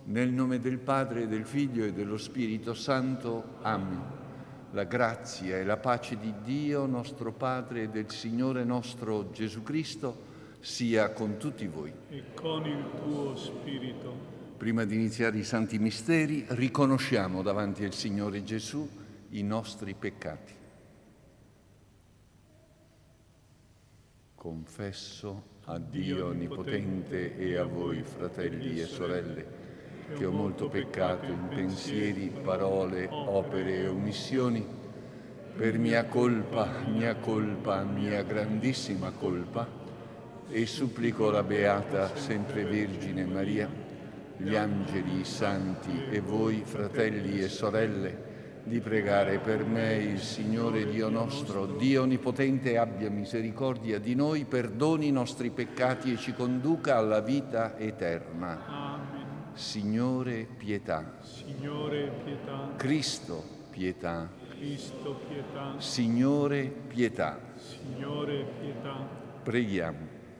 Nel nome del Padre, del Figlio e dello Spirito Santo. Amen. La grazia e la pace di Dio, nostro Padre, e del Signore nostro Gesù Cristo, sia con tutti voi. E con il tuo spirito. Prima di iniziare i Santi Misteri, riconosciamo davanti al Signore Gesù i nostri peccati. Confesso a Dio Onnipotente e a voi, fratelli e sorelle, che ho molto peccato in pensieri, parole, opere e omissioni, per mia grandissima colpa, e supplico la Beata sempre Vergine Maria, gli angeli, i santi e voi, fratelli e sorelle, di pregare per me il Signore Dio nostro, Dio Onnipotente, abbia misericordia di noi, perdoni i nostri peccati e ci conduca alla vita eterna. Amen. Signore, pietà. Signore, pietà. Cristo, pietà. Cristo, pietà. Signore, pietà. Signore, pietà. Preghiamo.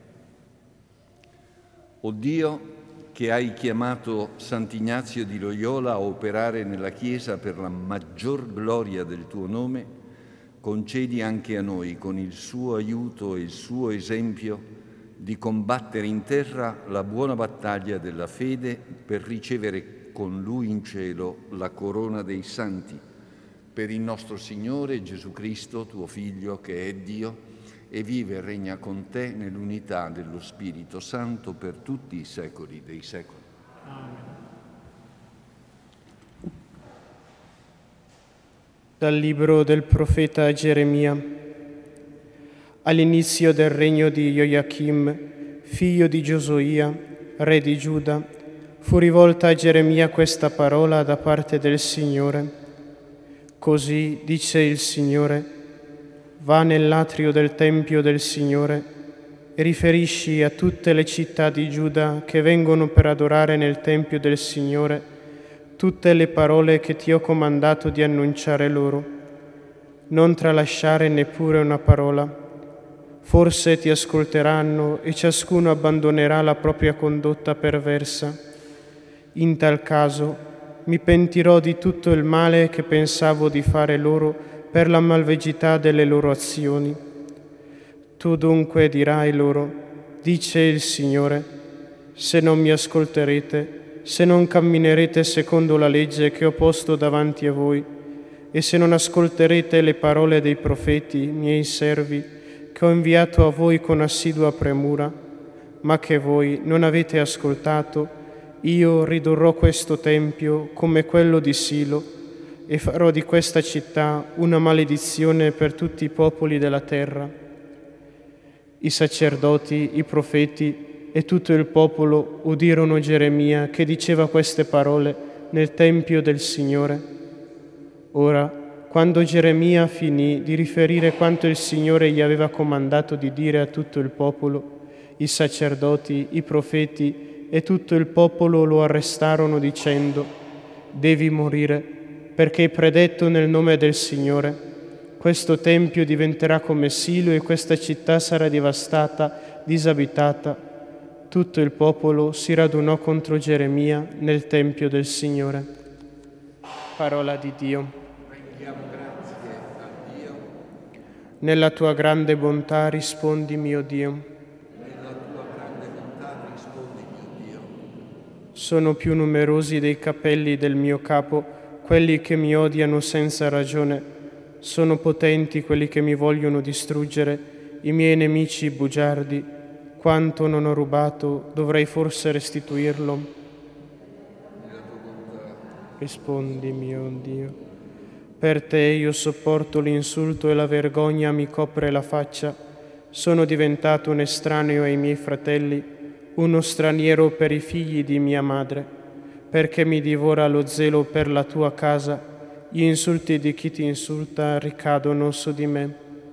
O Dio, che hai chiamato Sant'Ignazio di Loyola a operare nella Chiesa per la maggior gloria del tuo nome, concedi anche a noi, con il suo aiuto e il suo esempio, di combattere in terra la buona battaglia della fede per ricevere con Lui in cielo la corona dei santi. Per il nostro Signore Gesù Cristo, tuo Figlio, che è Dio, e vive e regna con te nell'unità dello Spirito Santo per tutti i secoli dei secoli. Amen. Dal libro del profeta Geremia. All'inizio del regno di Joachim, figlio di Giosia, re di Giuda, fu rivolta a Geremia questa parola da parte del Signore. Così dice il Signore: va nell'atrio del Tempio del Signore e riferisci a tutte le città di Giuda che vengono per adorare nel Tempio del Signore tutte le parole che ti ho comandato di annunciare loro. Non tralasciare neppure una parola. Forse ti ascolteranno e ciascuno abbandonerà la propria condotta perversa. In tal caso mi pentirò di tutto il male che pensavo di fare loro per la malvagità delle loro azioni. Tu dunque dirai loro: dice il Signore, se non mi ascolterete, se non camminerete secondo la legge che ho posto davanti a voi, e se non ascolterete le parole dei profeti, miei servi, che ho inviato a voi con assidua premura, ma che voi non avete ascoltato, io ridurrò questo tempio come quello di Silo e farò di questa città una maledizione per tutti i popoli della terra. I sacerdoti, i profeti e tutto il popolo udirono Geremia che diceva queste parole nel Tempio del Signore. Ora, quando Geremia finì di riferire quanto il Signore gli aveva comandato di dire a tutto il popolo, i sacerdoti, i profeti e tutto il popolo lo arrestarono dicendo: devi morire, perché hai predetto nel nome del Signore. Questo tempio diventerà come Silo e questa città sarà devastata, disabitata. Tutto il popolo si radunò contro Geremia nel Tempio del Signore. Parola di Dio. Grazie a Dio. Nella tua grande bontà rispondi, mio Dio. Nella tua grande bontà rispondi, mio Dio. Sono più numerosi dei capelli del mio capo quelli che mi odiano senza ragione. Sono potenti quelli che mi vogliono distruggere, i miei nemici bugiardi. Quanto non ho rubato, dovrei forse restituirlo? Nella tua bontà Rispondi, mio Dio. Per te io sopporto l'insulto e la vergogna mi copre la faccia. Sono diventato un estraneo ai miei fratelli, uno straniero per i figli di mia madre, perché mi divora lo zelo per la tua casa. Gli insulti di chi ti insulta ricadono su di me.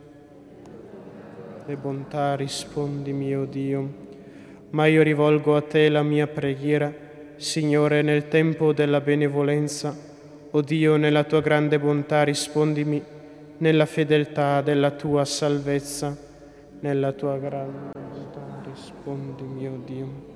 Le bontà rispondi, mio Dio. Ma io rivolgo a te la mia preghiera, Signore, nel tempo della benevolenza. O Dio, nella tua grande bontà rispondimi, nella fedeltà della tua salvezza. Nella tua grande bontà rispondi, mio Dio.